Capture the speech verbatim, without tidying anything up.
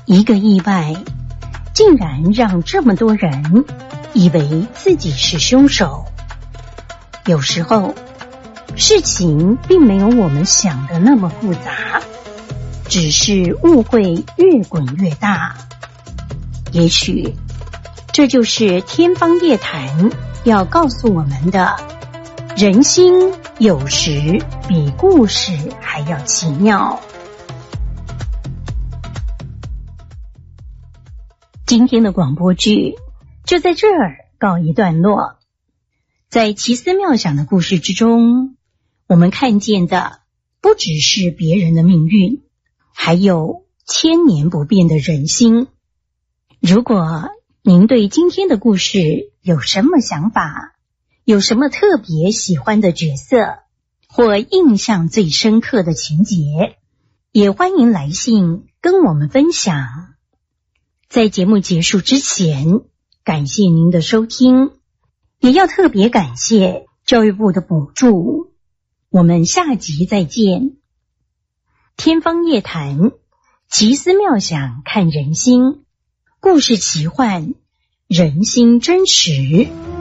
一个意外竟然让这么多人以为自己是凶手。有时候事情并没有我们想的那么复杂，只是误会越滚越大。也许这就是天方夜谭要告诉我们的，人心有时比故事还要奇妙。今天的广播剧就在这儿告一段落。在奇思妙想的故事之中，我们看见的不只是别人的命运，还有千年不变的人心。如果您对今天的故事有什么想法，有什么特别喜欢的角色，或印象最深刻的情节，也欢迎来信跟我们分享。在节目结束之前，感谢您的收听，也要特别感谢教育部的补助。我们下集再见。天方夜谭，奇思妙想看人心，故事奇幻，人心真实。